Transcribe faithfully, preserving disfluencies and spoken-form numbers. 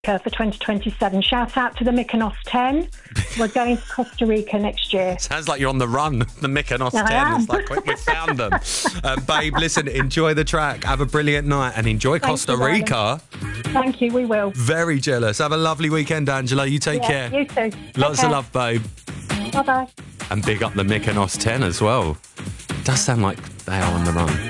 for twenty twenty-seven. Shout out to the Mykonos ten. We're going to Costa Rica next year. Sounds like you're on the run, the Mykonos I ten. am. It's like, quick, we found them. Um, babe, listen, enjoy the track. Have a brilliant night and enjoy Thank Costa you, darling. Rica. Thank you, we will. Very jealous. Have a lovely weekend, Angela. You take Yeah, care. you too. Lots Okay. of love, babe. Bye-bye. And big up the Mykonos ten as well. It does sound like they are on the run.